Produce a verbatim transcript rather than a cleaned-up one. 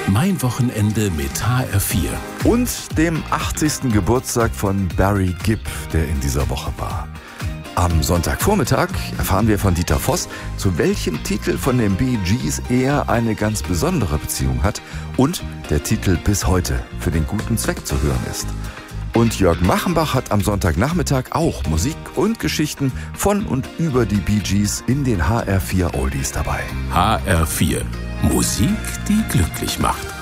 Mein Wochenende mit H R vier. Und dem achtzigsten Geburtstag von Barry Gibb, der in dieser Woche war. Am Sonntagvormittag erfahren wir von Dieter Voss, zu welchem Titel von den Bee Gees er eine ganz besondere Beziehung hat und der Titel bis heute für den guten Zweck zu hören ist. Und Jörg Machenbach hat am Sonntagnachmittag auch Musik und Geschichten von und über die Bee Gees in den H R vier Oldies dabei. H R vier. Musik, die glücklich macht.